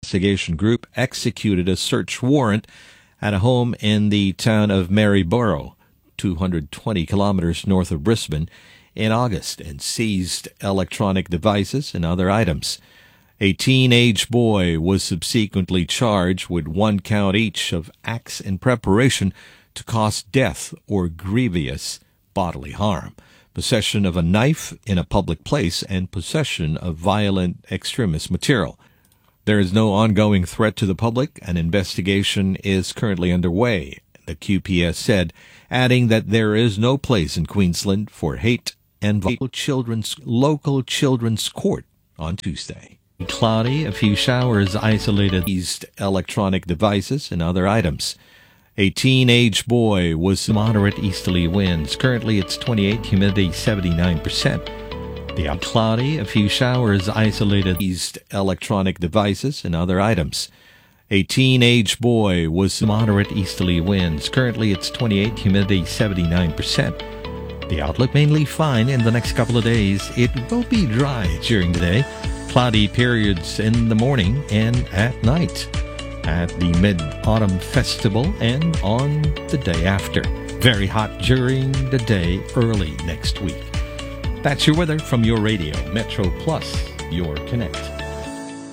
investigation group executed a search warrant at a home in the town of Maryborough, 220 kilometers north of Brisbane, in August and seized electronic devices and other items. A teenage boy was subsequently charged with 1 count each of acts in preparation to cause death or grievous bodily harm, possession of a knife in a public place, and possession of violent extremist material. There is no ongoing threat to the public. An investigation is currently underway, the QPS said, adding that there is no place in Queensland for hate and violence. Local children's court on Tuesday. Cloudy, a few showers isolated seized electronic devices and other items. A teenage boy was moderate easterly winds. Currently it's 28, humidity 79%. The cloudy, a few showers isolated seized electronic devices and other items. A teenage boy was moderate easterly winds. Currently it's 28, humidity 79%. The outlook mainly fine in the next couple of days. It will be dry during the day. Cloudy periods in the morning and at night at the Mid-Autumn Festival and on the day after. Very hot during the day early next week. That's your weather from your radio, Metro Plus, your Connect.